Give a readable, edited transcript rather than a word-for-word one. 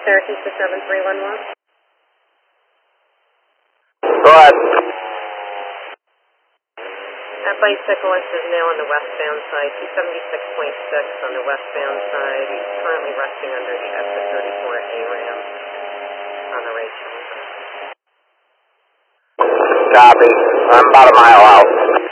Syracuse to 7311. Go ahead. That bicyclist is now on the westbound side, 276.6 on the westbound side. He's currently resting under the exit 34A ramp on the right shoulder. Copy. I'm about a mile out.